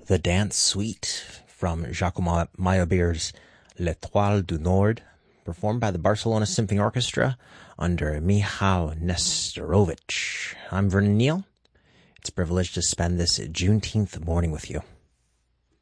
The Dance Suite from Jacques Meyerbeer's L'Étoile du Nord, performed by the Barcelona Symphony Orchestra under Michał Nesterovich. I'm Vernon Neal. It's a privilege to spend this Juneteenth morning with you.